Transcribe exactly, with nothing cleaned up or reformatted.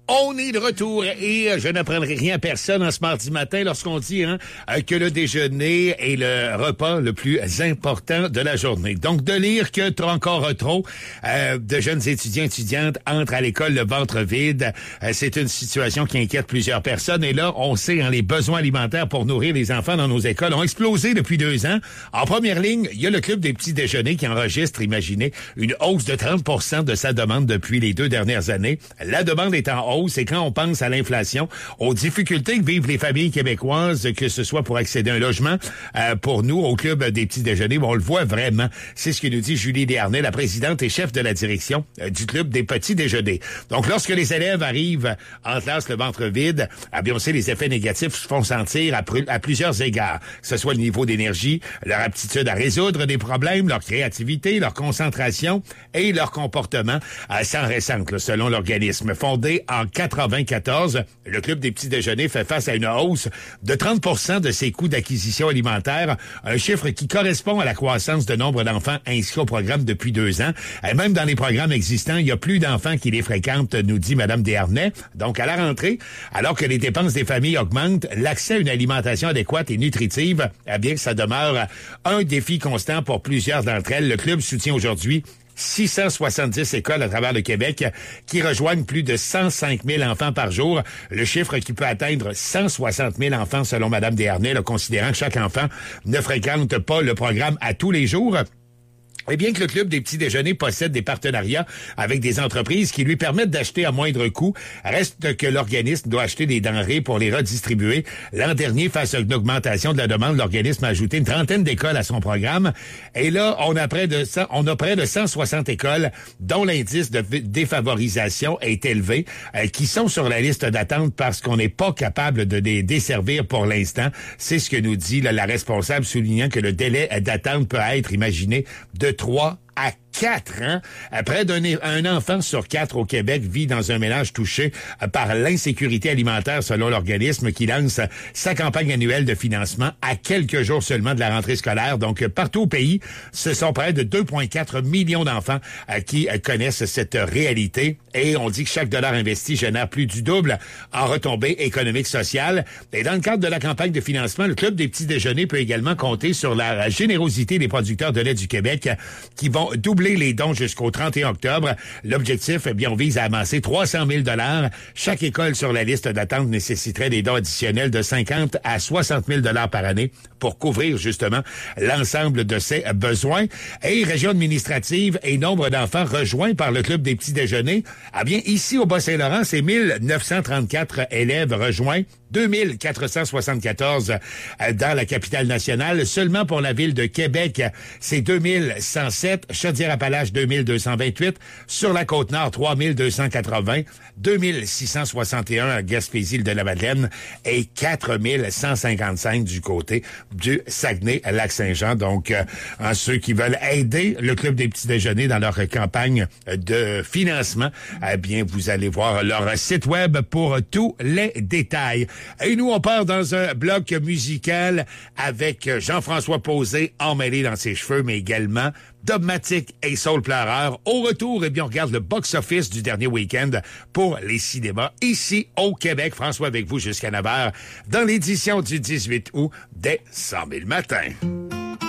On est de retour et je n'apprendrai rien à personne en ce mardi matin lorsqu'on dit hein, que le déjeuner est le repas le plus important de la journée. Donc, de lire que trop encore trop euh, de jeunes étudiants et étudiantes entrent à l'école le ventre vide, euh, c'est une situation qui inquiète plusieurs personnes. Et là, on sait, hein, les besoins alimentaires pour nourrir les enfants dans nos écoles ont explosé depuis deux ans. En première ligne, il y a le Club des petits déjeuners qui enregistre, imaginez, une hausse de trente pour cent de sa demande depuis les deux dernières années. La demande est en hausse. C'est quand on pense à l'inflation, aux difficultés que vivent les familles québécoises, que ce soit pour accéder à un logement, euh, pour nous, au Club des petits déjeuners, on le voit vraiment. C'est ce que nous dit Julie Desharnais, la présidente et chef de la direction euh, du Club des petits déjeuners. Donc, lorsque les élèves arrivent en classe le ventre vide, eh bien, on sait les effets négatifs se font sentir à, pr- à plusieurs égards, que ce soit le niveau d'énergie, leur aptitude à résoudre des problèmes, leur créativité, leur concentration et leur comportement, euh, sans récente, là, selon l'organisme. Fondé en quatre-vingt-quatorze, le Club des petits déjeuners fait face à une hausse de trente pour cent de ses coûts d'acquisition alimentaire, un chiffre qui correspond à la croissance de nombre d'enfants inscrits au programme depuis deux ans. Et même dans les programmes existants, il y a plus d'enfants qui les fréquentent, nous dit Mme Desharnais. Donc, à la rentrée, alors que les dépenses des familles augmentent, l'accès à une alimentation adéquate et nutritive, eh bien, ça demeure un défi constant pour plusieurs d'entre elles. Le Club soutient aujourd'hui six cent soixante-dix écoles à travers le Québec qui rejoignent plus de cent cinq mille enfants par jour. Le chiffre qui peut atteindre cent soixante mille enfants selon Mme Desharnais, là, considérant que chaque enfant ne fréquente pas le programme à tous les jours. Et bien que le Club des petits déjeuners possède des partenariats avec des entreprises qui lui permettent d'acheter à moindre coût, reste que l'organisme doit acheter des denrées pour les redistribuer. L'an dernier, face à une augmentation de la demande, l'organisme a ajouté une trentaine d'écoles à son programme. Et là, on a près de cent, on a près de cent soixante écoles dont l'indice de défavorisation est élevé, euh, qui sont sur la liste d'attente parce qu'on n'est pas capable de les desservir pour l'instant. C'est ce que nous dit là, la responsable, soulignant que le délai d'attente peut être, imaginé, de trois à quatre ans. Près d'un un enfant sur quatre au Québec vit dans un ménage touché par l'insécurité alimentaire selon l'organisme qui lance sa campagne annuelle de financement à quelques jours seulement de la rentrée scolaire. Donc, partout au pays, ce sont près de deux virgule quatre millions d'enfants qui connaissent cette réalité. Et on dit que chaque dollar investi génère plus du double en retombées économiques sociales. Et dans le cadre de la campagne de financement, le Club des petits déjeuners peut également compter sur la générosité des producteurs de lait du Québec qui vont doubler les dons jusqu'au trente et un octobre. L'objectif, eh bien, on vise à amasser trois cent mille dollars. Chaque école sur la liste d'attente nécessiterait des dons additionnels de cinquante à soixante mille dollars par année pour couvrir justement l'ensemble de ses besoins. Et région administrative et nombre d'enfants rejoints par le Club des petits déjeuners. Eh bien, ici au Bas-Saint-Laurent, c'est mille neuf cent trente-quatre élèves rejoints, deux mille quatre cent soixante-quatorze dans la capitale nationale. Seulement pour la ville de Québec, c'est deux mille cent sept. Chaudière-Appalaches, deux mille deux cent vingt-huit. Sur la Côte-Nord, trois mille deux cent quatre-vingts. deux mille six cent soixante et un à Gaspésie-de-la-Madeleine et quatre mille cent cinquante-cinq du côté du Saguenay-Lac-Saint-Jean. Donc, euh, en ceux qui veulent aider le Club des petits déjeuners dans leur campagne de financement, eh bien, vous allez voir leur site web pour tous les détails. Et nous, on part dans un bloc musical avec Jean-François Posé emmêlé dans ses cheveux, mais également Dogmatic et Soul Pleureur. Au retour, eh bien, on regarde le box-office du dernier week-end pour les cinémas ici au Québec. François avec vous jusqu'à neuf heures dans l'édition du dix-huit août dès cent mille matins.